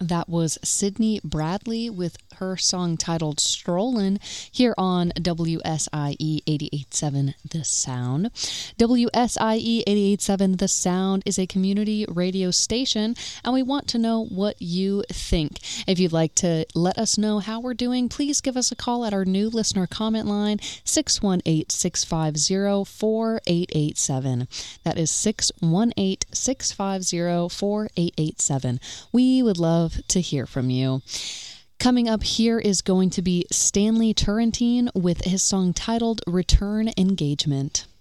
That was Sydney Bradley with her song titled Strollin' here on WSIE 88.7 The Sound. WSIE 88.7 The Sound is a community radio station, and we want to know what you think. If you'd like to let us know how we're doing, please give us a call at our new listener comment line, 618-650-4887. That is 618-650-4887. We would love to hear from you. Coming up here is going to be Stanley Turrentine with his song titled Return Engagement.